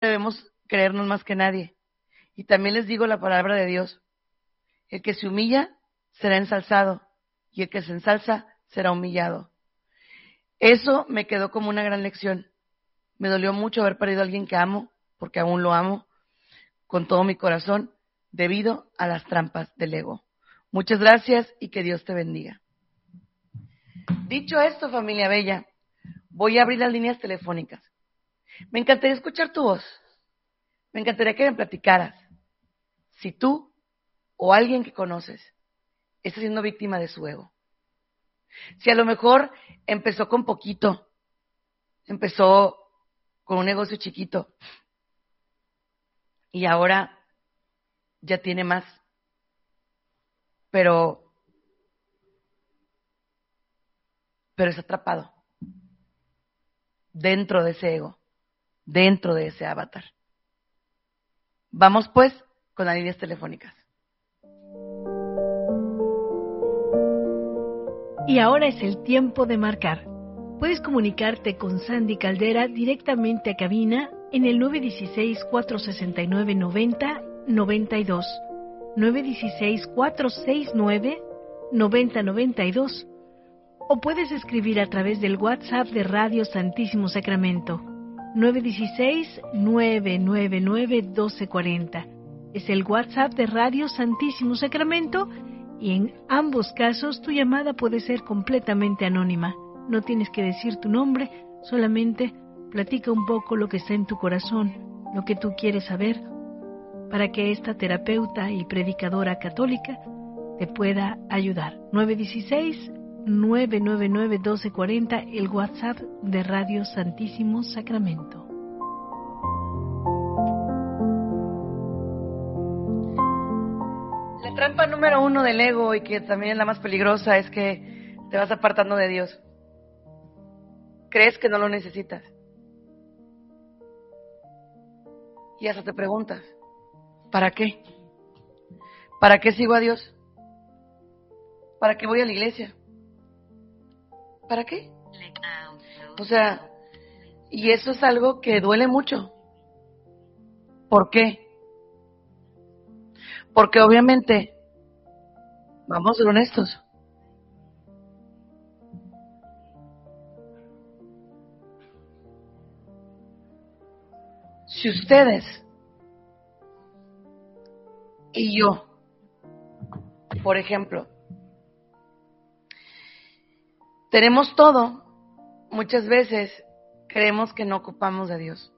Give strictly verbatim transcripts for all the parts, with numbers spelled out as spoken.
debemos creernos más que nadie. Y también les digo la palabra de Dios. El que se humilla será ensalzado y el que se ensalza será humillado. Eso me quedó como una gran lección. Me dolió mucho haber perdido a alguien que amo, porque aún lo amo con todo mi corazón, debido a las trampas del ego. Muchas gracias y que Dios te bendiga. Dicho esto, familia bella, voy a abrir las líneas telefónicas. Me encantaría escuchar tu voz. Me encantaría que me platicaras si tú o alguien que conoces está siendo víctima de su ego. Si a lo mejor empezó con poquito, empezó con un negocio chiquito y ahora ya tiene más, pero, pero está atrapado dentro de ese ego, dentro de ese avatar. Vamos pues con las líneas telefónicas. Y ahora es el tiempo de marcar. Puedes comunicarte con Sandy Caldera directamente a cabina en el nueve uno seis, cuatro seis nueve, nueve cero nueve dos, nueve uno seis, cuatro seis nueve, nueve cero nueve dos, o puedes escribir a través del WhatsApp de Radio Santísimo Sacramento, nueve uno seis, nueve nueve nueve, uno dos cuatro cero. Es el WhatsApp de Radio Santísimo Sacramento y en ambos casos tu llamada puede ser completamente anónima. No tienes que decir tu nombre, solamente platica un poco lo que está en tu corazón, lo que tú quieres saber, para que esta terapeuta y predicadora católica te pueda ayudar. nueve uno seis, nueve nueve nueve, uno dos cuatro cero, el WhatsApp de Radio Santísimo Sacramento. La trampa número uno del ego, y que también es la más peligrosa, es que te vas apartando de Dios. Crees que no lo necesitas. Y hasta te preguntas, ¿para qué? ¿Para qué sigo a Dios? ¿Para qué voy a la iglesia? ¿Para qué? O sea, y eso es algo que duele mucho. ¿Por qué? Porque obviamente, vamos a ser honestos, si ustedes y yo, por ejemplo, tenemos todo, muchas veces creemos que no ocupamos de Dios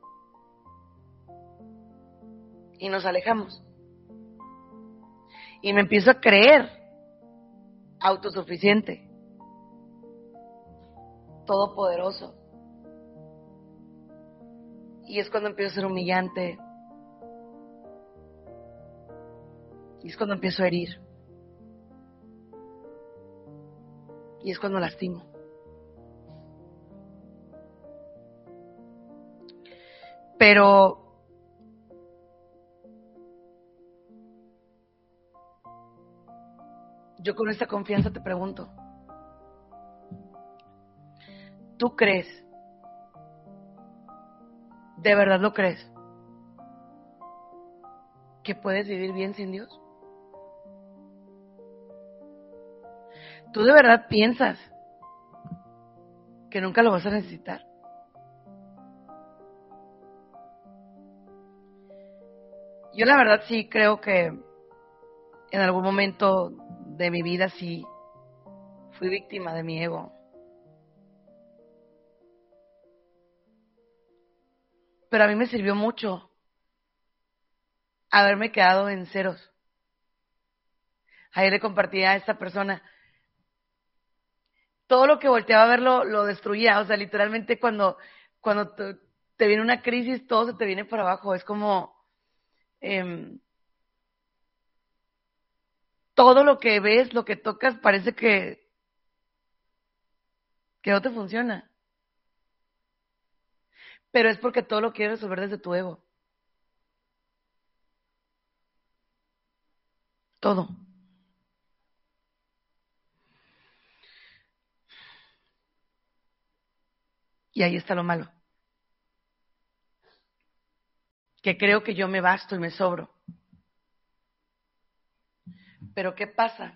y nos alejamos. Y me empiezo a creer autosuficiente, todopoderoso. Y es cuando empiezo a ser humillante. Y es cuando empiezo a herir. Y es cuando lastimo. Pero yo con esta confianza te pregunto, ¿tú crees? ¿De verdad lo crees? ¿Que puedes vivir bien sin Dios? ¿Tú de verdad piensas que nunca lo vas a necesitar? Yo la verdad sí creo que en algún momento de mi vida sí fui víctima de mi ego. Pero a mí me sirvió mucho haberme quedado en ceros. Ayer le compartí a esta persona, todo lo que volteaba a ver lo, lo destruía. O sea, literalmente cuando, cuando te, te viene una crisis, todo se te viene para abajo. Es como eh, todo lo que ves, lo que tocas, parece que, que no te funciona. Pero es porque todo lo quieres resolver desde tu ego. Todo. Y ahí está lo malo. que creo que yo me basto y me sobro. Pero ¿qué pasa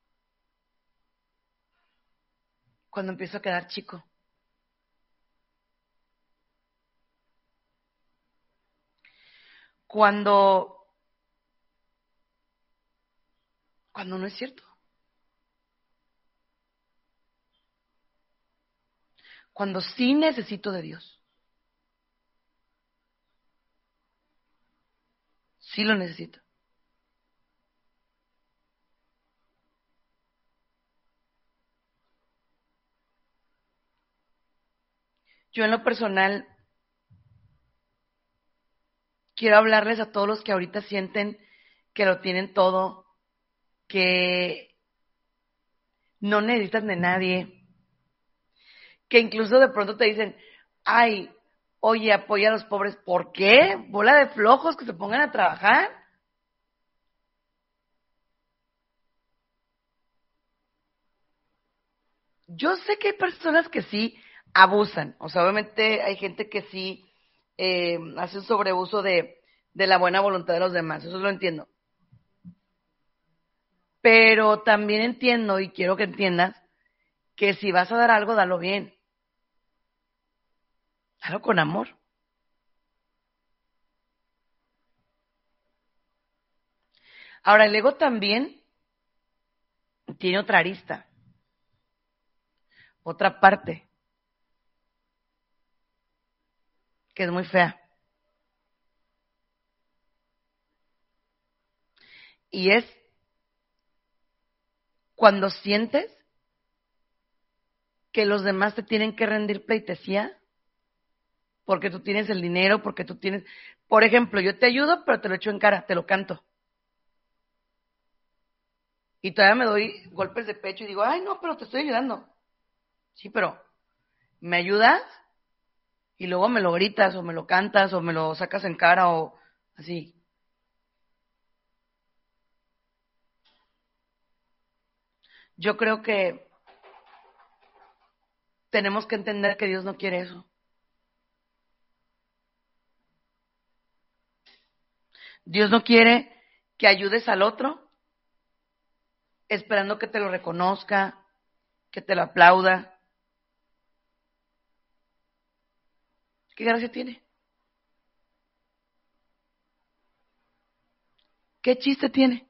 cuando empiezo a quedar chico? Cuando, cuando no es cierto. Cuando sí necesito de Dios. Sí lo necesito. Yo en lo personal quiero hablarles a todos los que ahorita sienten que lo tienen todo, que no necesitan de nadie, que incluso de pronto te dicen, ay, oye, apoya a los pobres. ¿Por qué? ¿Bola de flojos que se pongan a trabajar? Yo sé que hay personas que sí abusan, o sea, obviamente hay gente que sí eh, hace un sobreuso de, de la buena voluntad de los demás, eso lo entiendo. Pero también entiendo y quiero que entiendas que si vas a dar algo, dalo bien. Dalo con amor. Ahora, el ego también tiene otra arista, otra parte, que es muy fea. Y es cuando sientes que los demás te tienen que rendir pleitesía porque tú tienes el dinero, porque tú tienes... Por ejemplo, yo te ayudo, pero te lo echo en cara, te lo canto. Y todavía me doy golpes de pecho y digo, ay, no, pero te estoy ayudando. Sí, pero ¿me ayudas? Y luego me lo gritas, o me lo cantas, o me lo sacas en cara, o así. Yo creo que tenemos que entender que Dios no quiere eso. Dios no quiere que ayudes al otro esperando que te lo reconozca, que te lo aplauda. ¿Qué gracia tiene? ¿Qué chiste tiene?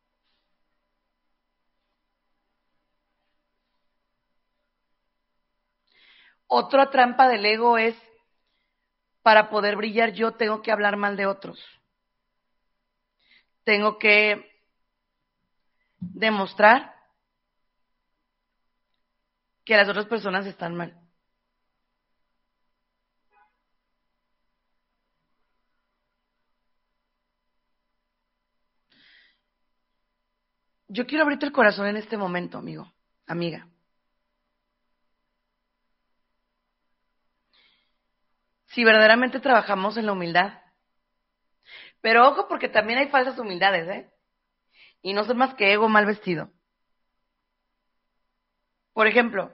Otra trampa del ego es, para poder brillar yo tengo que hablar mal de otros. Tengo que demostrar que las otras personas están mal. Yo quiero abrirte el corazón en este momento, amigo, amiga. Si verdaderamente trabajamos en la humildad, pero ojo porque también hay falsas humildades, ¿eh? Y no son más que ego mal vestido. Por ejemplo,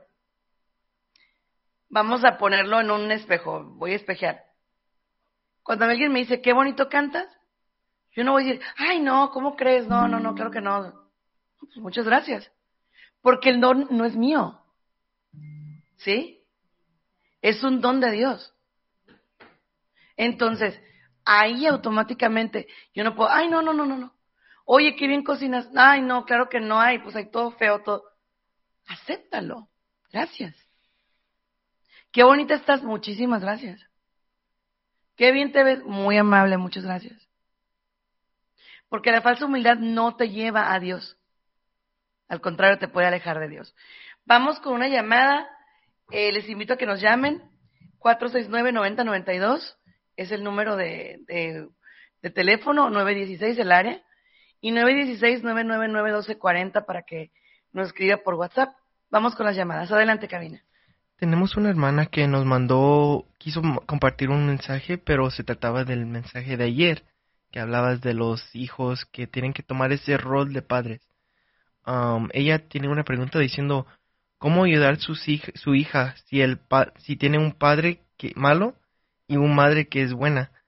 vamos a ponerlo en un espejo, voy a espejear. Cuando alguien me dice, qué bonito cantas, yo no voy a decir, ay, no, ¿cómo crees? No, no, no, claro que no. Pues muchas gracias. Porque el don no es mío. ¿Sí? Es un don de Dios. Entonces, ahí automáticamente, yo no puedo, ay, no, no, no, no, no. Oye, qué bien cocinas. Ay, no, claro que no hay, pues hay todo feo, todo. Acéptalo. Gracias. Qué bonita estás, muchísimas gracias. Qué bien te ves, muy amable, muchas gracias. Porque la falsa humildad no te lleva a Dios. Al contrario, te puede alejar de Dios. Vamos con una llamada. Eh, les invito a que nos llamen. cuatro seis nueve, nueve cero nueve dos es el número de, de, de teléfono, nueve uno seis el área. Y nueve uno seis, nueve nueve nueve, uno dos cuatro cero para que nos escriba por WhatsApp. Vamos con las llamadas. Adelante, cabina. Tenemos una hermana que nos mandó, quiso compartir un mensaje, pero se trataba del mensaje de ayer, que hablabas de los hijos que tienen que tomar ese rol de padres. Um, ella tiene una pregunta diciendo, ¿cómo ayudar a sus hij- su hija si, el pa- si tiene un padre que malo y una madre que es buena?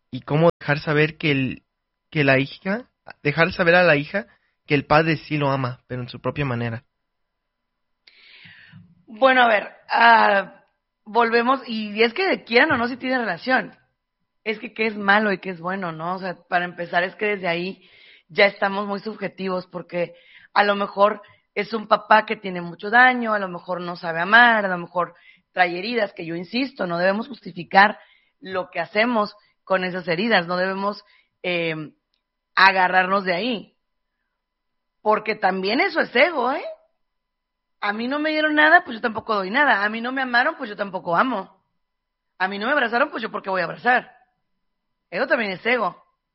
y cómo dejar saber que el que la hija, dejar saber a la hija que el padre sí lo ama, pero en su propia manera. Bueno, a ver, uh, volvemos, y es que quieran o no si tiene relación, es que qué es malo y qué es bueno, ¿no? O sea, para empezar es que desde ahí ya estamos muy subjetivos, porque a lo mejor es un papá que tiene mucho daño, a lo mejor no sabe amar, a lo mejor trae heridas, que yo insisto, no debemos justificar lo que hacemos con esas heridas, no debemos eh, agarrarnos de ahí, porque también eso es ego, ¿eh? A mí no me dieron nada, pues yo tampoco doy nada. A mí no me amaron, pues yo tampoco amo. A mí no me abrazaron, pues yo ¿por qué voy a abrazar? Eso también es ego.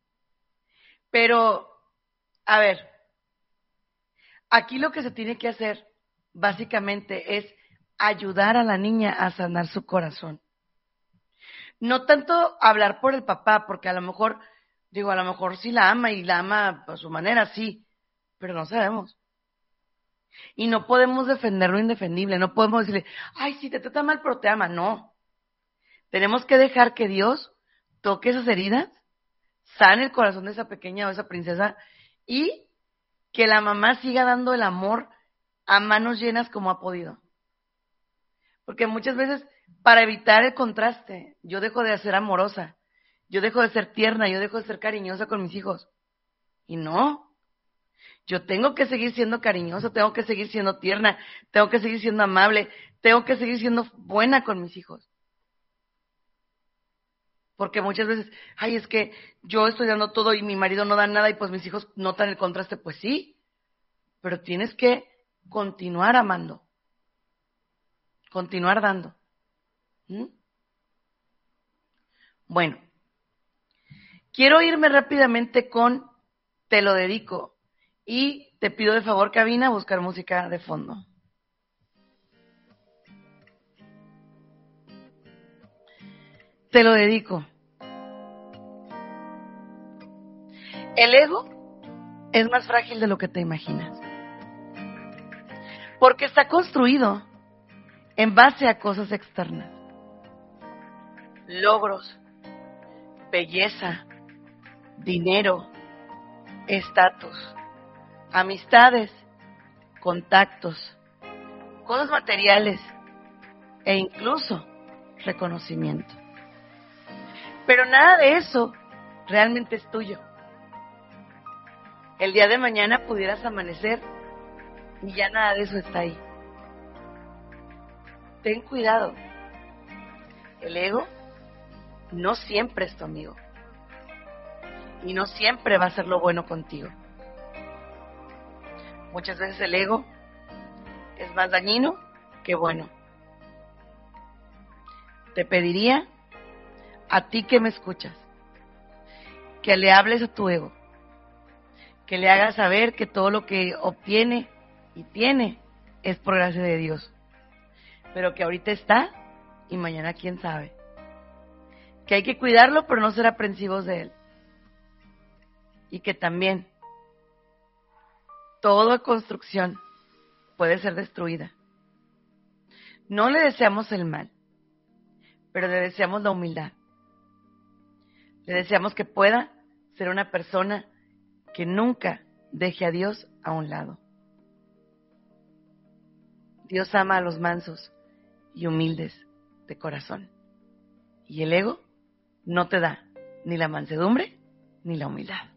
Pero, a ver, aquí lo que se tiene que hacer, básicamente, es ayudar a la niña a sanar su corazón. No tanto hablar por el papá, porque a lo mejor, digo, a lo mejor sí la ama y la ama a su manera, sí, pero no sabemos. Y no podemos defender lo indefendible, no podemos decirle, ay, sí, te trata mal, pero te ama. No. Tenemos que dejar que Dios toque esas heridas, sane el corazón de esa pequeña o esa princesa y que la mamá siga dando el amor a manos llenas como ha podido. Porque muchas veces, para evitar el contraste, yo dejo de ser amorosa, yo dejo de ser tierna, yo dejo de ser cariñosa con mis hijos. Y no. Yo tengo que seguir siendo cariñosa, tengo que seguir siendo tierna, tengo que seguir siendo amable, tengo que seguir siendo buena con mis hijos. Porque muchas veces, ay, es que yo estoy dando todo y mi marido no da nada y pues mis hijos notan el contraste. Pues sí, pero tienes que continuar amando, continuar dando. ¿Mm? Bueno, quiero irme rápidamente con Te lo dedico. Y te pido de favor, cabina, buscar música de fondo. Te lo dedico. El ego es más frágil de lo que te imaginas. Porque está construido en base a cosas externas. Logros, belleza, dinero, estatus, amistades, contactos, cosas materiales e incluso reconocimiento. Pero nada de eso realmente es tuyo. El día de mañana pudieras amanecer y ya nada de eso está ahí. Ten cuidado. El ego no siempre es tu amigo. Y no siempre va a ser lo bueno contigo. Muchas veces el ego es más dañino que bueno. Te pediría a ti que me escuchas que le hables a tu ego, que le hagas saber que todo lo que obtiene y tiene es por gracia de Dios, pero que ahorita está y mañana quién sabe. Que hay que cuidarlo, pero no ser aprensivos de él. Y que también toda construcción puede ser destruida. No le deseamos el mal, pero le deseamos la humildad. Le deseamos que pueda ser una persona que nunca deje a Dios a un lado. Dios ama a los mansos y humildes de corazón. Y el ego no te da ni la mansedumbre ni la humildad.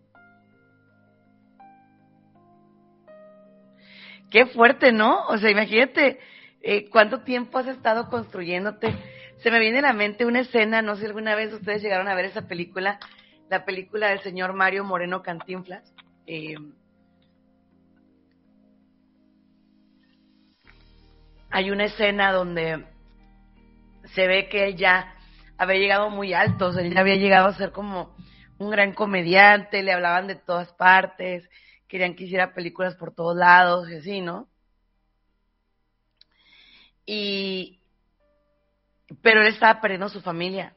Qué fuerte, ¿no? O sea, imagínate eh, cuánto tiempo has estado construyéndote. Se me viene a la mente una escena, no sé si alguna vez ustedes llegaron a ver esa película, la película del señor Mario Moreno Cantinflas. Eh, hay una escena donde se ve que él ya había llegado muy alto, o sea, él ya había llegado a ser como un gran comediante, le hablaban de todas partes, querían que hiciera películas por todos lados y así, ¿no? Y pero él estaba perdiendo su familia.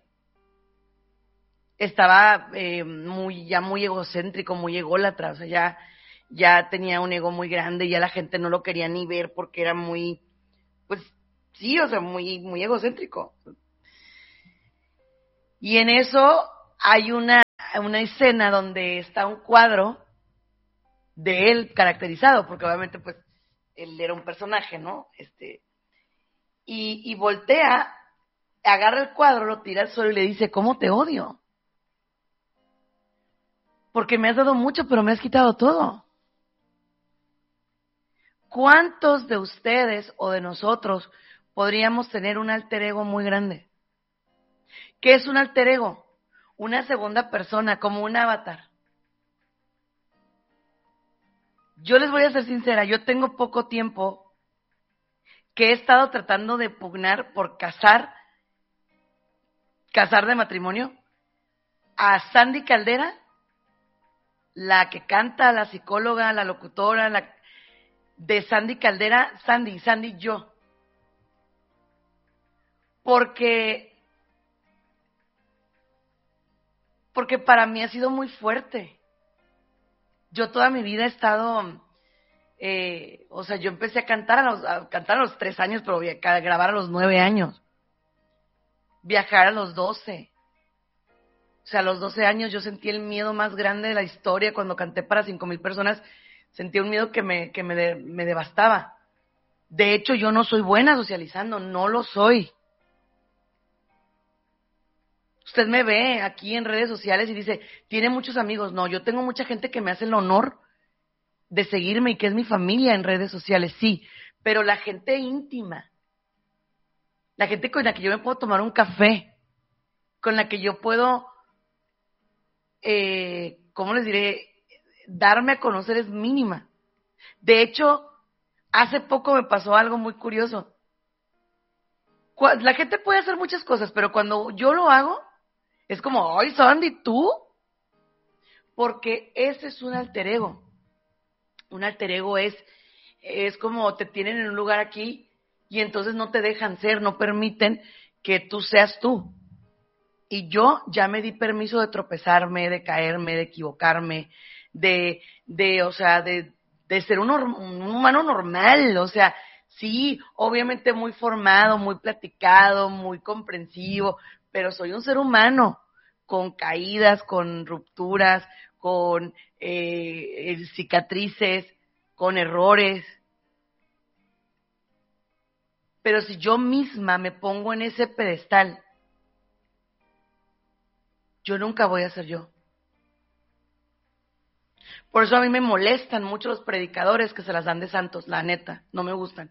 Estaba eh, muy ya muy egocéntrico, muy ególatra, o sea, ya, ya tenía un ego muy grande, ya la gente no lo quería ni ver porque era muy, pues sí, o sea, muy, muy egocéntrico. Y en eso hay una, una escena donde está un cuadro de él caracterizado, porque obviamente pues él era un personaje, ¿no? Este, y, y voltea, agarra el cuadro, lo tira al suelo y le dice, ¿cómo te odio? Porque me has dado mucho, pero me has quitado todo. ¿Cuántos de ustedes o de nosotros podríamos tener un alter ego muy grande? ¿Qué es un alter ego? Una segunda persona, como un avatar. Yo les voy a ser sincera, yo tengo poco tiempo que he estado tratando de pugnar por casar, casar de matrimonio, a Sandy Caldera, la que canta, la psicóloga, la locutora, la de Sandy Caldera, Sandy, Sandy yo. Porque, porque para mí ha sido muy fuerte. Yo toda mi vida he estado, eh, o sea, yo empecé a cantar a los, a cantar a los tres años, pero a grabar a los nueve años. Viajar a los doce. O sea, a los doce años yo sentí el miedo más grande de la historia. Cuando canté para cinco mil personas, sentí un miedo que me, que me, de, me devastaba. De hecho, yo no soy buena socializando, no lo soy. Usted me ve aquí en redes sociales y dice, tiene muchos amigos. No, yo tengo mucha gente que me hace el honor de seguirme y que es mi familia en redes sociales, sí. Pero la gente íntima, la gente con la que yo me puedo tomar un café, con la que yo puedo, eh, ¿cómo les diré? Darme a conocer es mínima. De hecho, hace poco me pasó algo muy curioso. La gente puede hacer muchas cosas, pero cuando yo lo hago, es como, ay, Sandy, ¿tú? Porque ese es un alter ego. Un alter ego es, es como te tienen en un lugar aquí y entonces no te dejan ser, no permiten que tú seas tú. Y yo ya me di permiso de tropezarme, de caerme, de equivocarme, de, de o sea, de, de ser un, un humano normal, o sea, sí, obviamente muy formado, muy platicado, muy comprensivo, pero soy un ser humano con caídas, con rupturas, con eh, cicatrices, con errores. Pero si yo misma me pongo en ese pedestal, yo nunca voy a ser yo. Por eso a mí me molestan mucho los predicadores que se las dan de santos, la neta, no me gustan.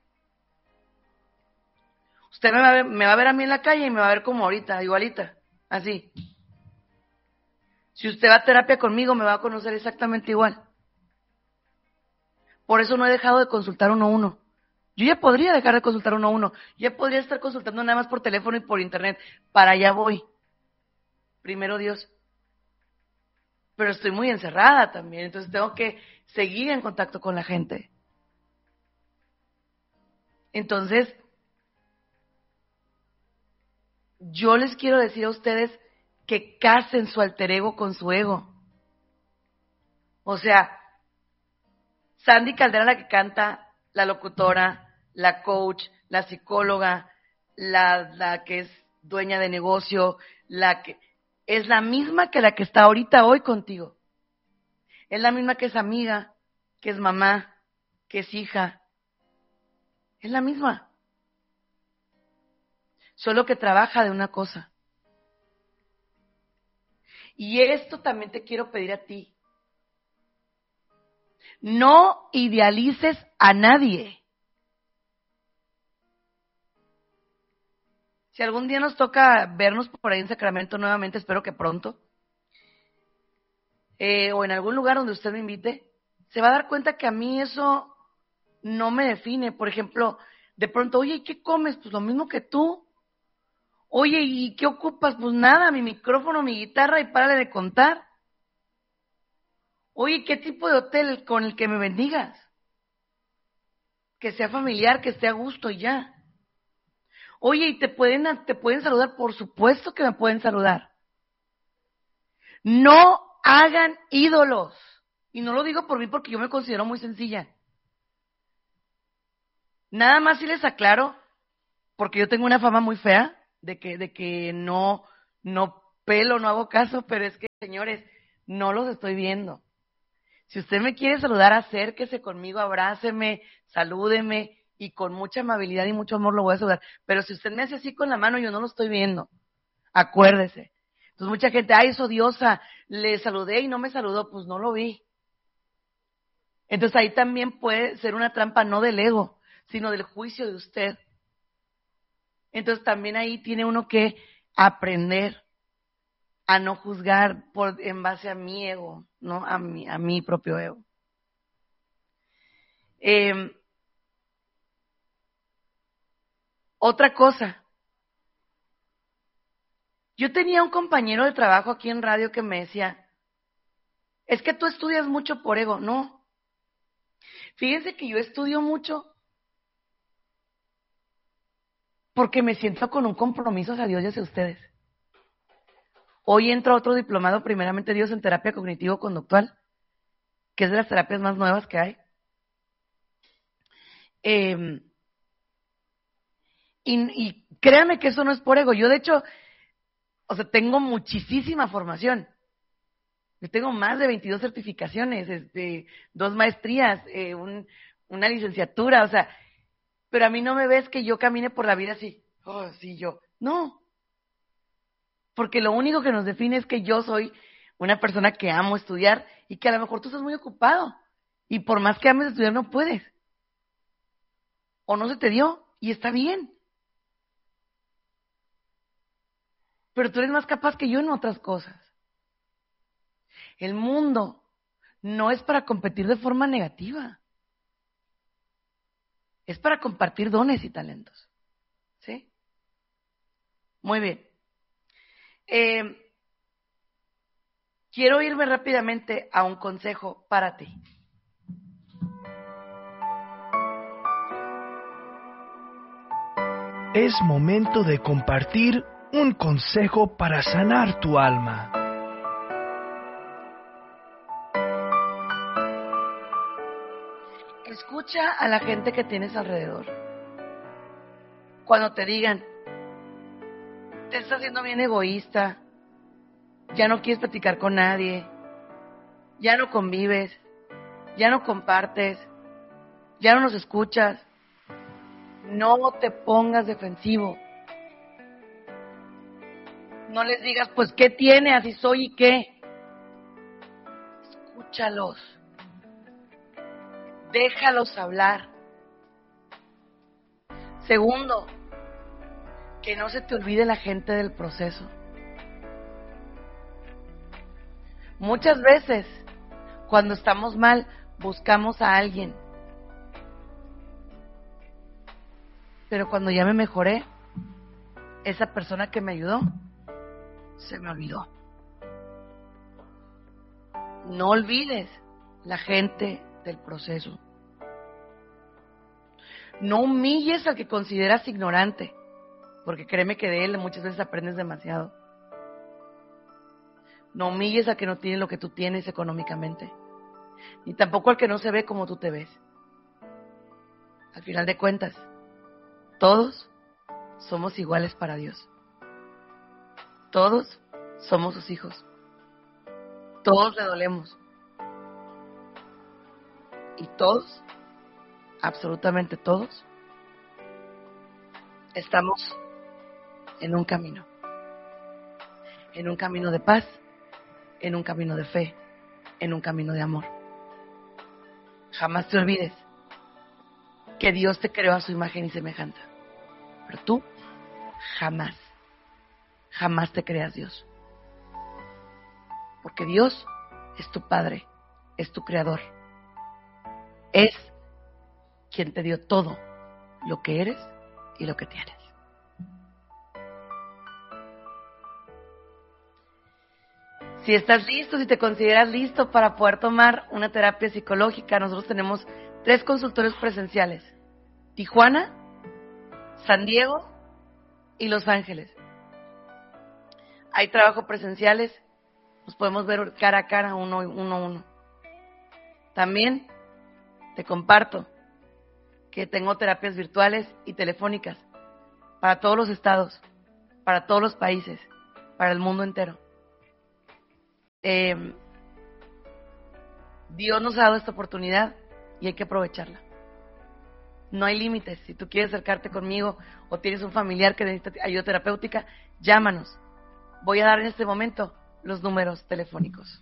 Usted me va a ver, me va a ver a mí en la calle y me va a ver como ahorita, igualita, así. Si usted va a terapia conmigo, me va a conocer exactamente igual. Por eso no he dejado de consultar uno a uno. Yo ya podría dejar de consultar uno a uno. Yo ya podría estar consultando nada más por teléfono y por internet. Para allá voy. Primero Dios. Pero estoy muy encerrada también, entonces tengo que seguir en contacto con la gente. Entonces, yo les quiero decir a ustedes que casen su alter ego con su ego. O sea, Sandy Caldera, la que canta, la locutora, la coach, la psicóloga, la, la que es dueña de negocio, la que es la misma que la que está ahorita hoy contigo. Es la misma que es amiga, que es mamá, que es hija. Es la misma. Solo que trabaja de una cosa. Y esto también te quiero pedir a ti. No idealices a nadie. Si algún día nos toca vernos por ahí en Sacramento nuevamente, espero que pronto, eh, o en algún lugar donde usted me invite, se va a dar cuenta que a mí eso no me define. Por ejemplo, de pronto, oye, ¿y qué comes? Pues lo mismo que tú. Oye, ¿y qué ocupas? Pues nada, mi micrófono, mi guitarra y párale de contar. Oye, ¿qué tipo de hotel con el que me bendigas? Que sea familiar, que esté a gusto y ya. Oye, ¿y te pueden, te pueden saludar? Por supuesto que me pueden saludar. No hagan ídolos. Y no lo digo por mí porque yo me considero muy sencilla. Nada más si les aclaro, porque yo tengo una fama muy fea de que, de que no, no pelo, no hago caso, pero es que, señores, no los estoy viendo. Si usted me quiere saludar, acérquese conmigo, abráceme, salúdeme, y con mucha amabilidad y mucho amor lo voy a saludar. Pero si usted me hace así con la mano, yo no lo estoy viendo. Acuérdese. Entonces mucha gente, ay, es odiosa, le saludé y no me saludó, pues no lo vi. Entonces ahí también puede ser una trampa no del ego, sino del juicio de usted. Entonces también ahí tiene uno que aprender a no juzgar por en base a mi ego, no a mi, a mi propio ego. Eh, otra cosa. Yo tenía un compañero de trabajo aquí en radio que me decía, es que tú estudias mucho por ego. No. Fíjense que yo estudio mucho porque me siento con un compromiso hacia Dios y hacia ustedes. Hoy entra otro diplomado, primeramente Dios, en terapia cognitivo-conductual, que es de las terapias más nuevas que hay. Eh, y, y créanme que eso no es por ego. Yo, de hecho, o sea, tengo muchísima formación. Yo tengo más de veintidós certificaciones, este, dos maestrías, eh, un, una licenciatura, o sea, pero a mí no me ves que yo camine por la vida así, oh, sí, yo. No. Porque lo único que nos define es que yo soy una persona que amo estudiar y que a lo mejor tú estás muy ocupado. Y por más que ames estudiar, no puedes. O no se te dio, y está bien. Pero tú eres más capaz que yo en otras cosas. El mundo no es para competir de forma negativa. Es para compartir dones y talentos. ¿Sí? Muy bien. Eh, quiero irme rápidamente a un consejo para ti. Es momento de compartir un consejo para sanar tu alma. Escucha a la gente que tienes alrededor. Cuando te digan, te estás haciendo bien egoísta, ya no quieres platicar con nadie, ya no convives, ya no compartes, ya no nos escuchas, no te pongas defensivo. No les digas, pues, ¿qué tiene? Así soy y qué. Escúchalos. Déjalos hablar. Segundo, que no se te olvide la gente del proceso. Muchas veces, cuando estamos mal, buscamos a alguien. Pero cuando ya me mejoré, esa persona que me ayudó, se me olvidó. No olvides la gente del proceso. No humilles al que consideras ignorante, porque créeme que de él muchas veces aprendes demasiado. No humilles al que no tiene lo que tú tienes económicamente, ni tampoco al que no se ve como tú te ves. Al final de cuentas, todos somos iguales para Dios. Todos somos sus hijos. Todos le dolemos. Y todos, absolutamente todos, estamos en un camino. En un camino de paz, en un camino de fe, en un camino de amor. Jamás te olvides que Dios te creó a su imagen y semejanza. Pero tú, jamás, jamás te creas Dios. Porque Dios es tu Padre, es tu Creador. Es quien te dio todo lo que eres y lo que tienes. Si estás listo, si te consideras listo para poder tomar una terapia psicológica, nosotros tenemos tres consultorios presenciales: Tijuana, San Diego y Los Ángeles. Hay trabajo presenciales, nos podemos ver cara a cara, uno, uno a uno. También te comparto que tengo terapias virtuales y telefónicas para todos los estados, para todos los países. para el mundo entero. Eh, Dios nos ha dado esta oportunidad y hay que aprovecharla. No hay límites. Si tú quieres acercarte conmigo o tienes un familiar que necesita ayuda terapéutica, llámanos. Voy a dar en este momento los números telefónicos.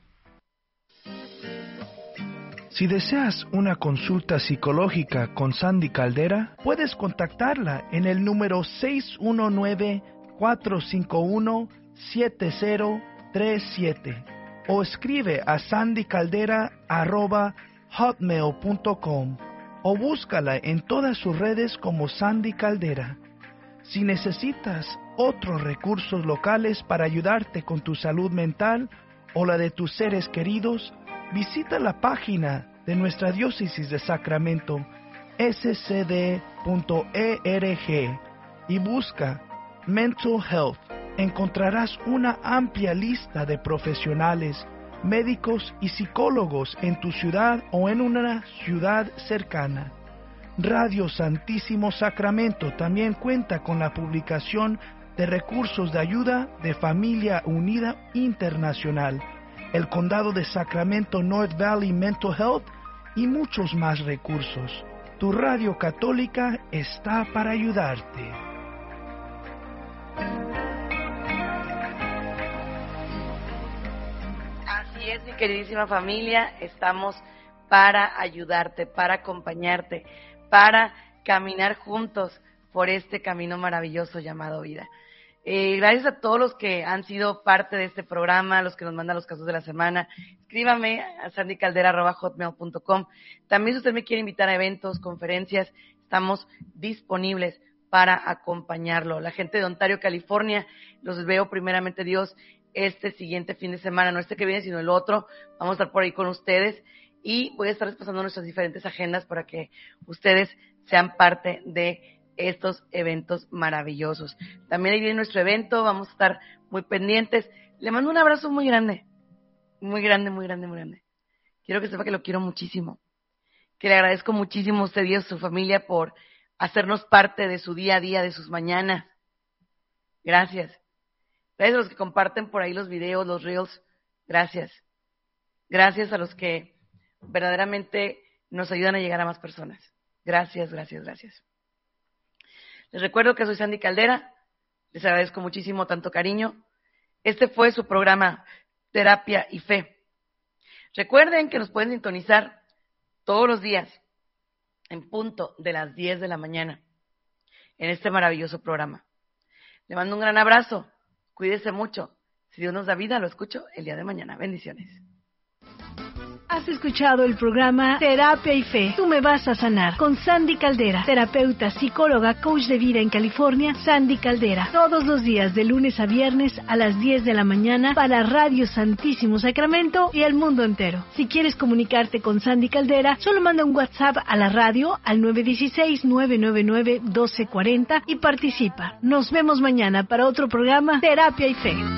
Si deseas una consulta psicológica con Sandy Caldera, puedes contactarla en el número seis uno nueve, cuatro cinco uno, siete cero tres siete o escribe a sandy caldera arroba hotmail punto com o búscala en todas sus redes como Sandy Caldera. Si necesitas otros recursos locales para ayudarte con tu salud mental o la de tus seres queridos, visita la página de nuestra diócesis de Sacramento, s c d punto org, y busca Mental Health. Encontrarás una amplia lista de profesionales, médicos y psicólogos en tu ciudad o en una ciudad cercana. Radio Santísimo Sacramento también cuenta con la publicación de recursos de ayuda de Familia Unida Internacional, el Condado de Sacramento North Valley Mental Health y muchos más recursos. Tu radio católica está para ayudarte. Así es, mi queridísima familia, estamos para ayudarte, para acompañarte, para caminar juntos por este camino maravilloso llamado vida. Eh, gracias a todos los que han sido parte de este programa, los que nos mandan los casos de la semana. Escríbame a sandy caldera arroba hotmail punto com. También si usted me quiere invitar a eventos, conferencias, estamos disponibles para acompañarlo. La gente de Ontario, California, los veo primeramente Dios este siguiente fin de semana, no este que viene, sino el otro. Vamos a estar por ahí con ustedes y voy a estar pasando nuestras diferentes agendas para que ustedes sean parte de estos eventos maravillosos. También ahí viene nuestro evento, vamos a estar muy pendientes. Le mando un abrazo muy grande, muy grande, muy grande, muy grande. Quiero que sepa que lo quiero muchísimo, que le agradezco muchísimo a usted y a su familia por hacernos parte de su día a día, de sus mañanas. Gracias. Gracias a los que comparten por ahí los videos, los reels. Gracias. Gracias a los que verdaderamente nos ayudan a llegar a más personas. Gracias, gracias, gracias. Les recuerdo que soy Sandy Caldera, les agradezco muchísimo tanto cariño. Este fue su programa Terapia y Fe. Recuerden que nos pueden sintonizar todos los días en punto de las diez de la mañana en este maravilloso programa. Le mando un gran abrazo, cuídese mucho. Si Dios nos da vida, lo escucho el día de mañana. Bendiciones. Has escuchado el programa Terapia y Fe. Tú me vas a sanar con Sandy Caldera, terapeuta, psicóloga, coach de vida en California. Sandy Caldera, todos los días de lunes a viernes a las diez de la mañana para Radio Santísimo Sacramento y el mundo entero. Si quieres comunicarte con Sandy Caldera, solo manda un WhatsApp a la radio al nueve uno seis, nueve nueve nueve, uno dos cuatro cero y participa. Nos vemos mañana para otro programa Terapia y Fe.